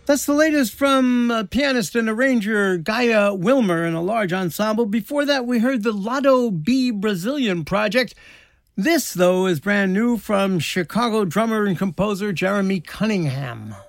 That's the latest from pianist and arranger Gaia Wilmer in a large ensemble. Before that, we heard the Lado B Brazilian project. This, though, is brand new from Chicago drummer and composer Jeremy Cunningham.